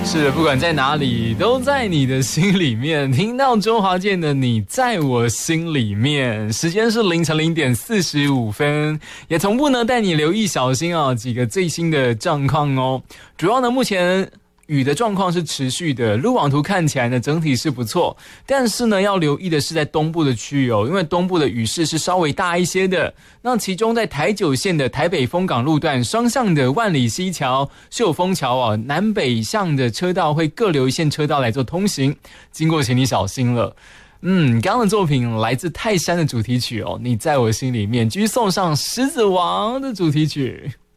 是的，不管在哪里，都在你的心里面。听到周华健的《你在我心里面》，时间是凌晨0:45，也同步呢带你留意小心啊几个最新的状况哦。主要呢，目前雨的状况是持续的，路网图看起来呢整体是不错，但是呢要留意的是在东部的区域哦，因为东部的雨势是稍微大一些的。那其中在台九线的台北丰港路段双向的万里溪桥、秀峰桥啊，南北向的车道会各留一线车道来做通行，经过请你小心了。刚刚的作品来自泰山的主题曲哦，你在我心里面，继续送上狮子王的主题曲。